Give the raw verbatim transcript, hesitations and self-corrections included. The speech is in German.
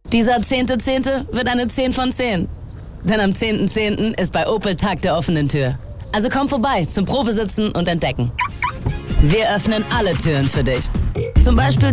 Dieser zehnte Zehnte wird eine zehn von zehn. Denn am zehnten zehnten ist bei Opel Tag der offenen Tür. Also komm vorbei zum Probesitzen und Entdecken. Wir öffnen alle Türen für dich. Zum Beispiel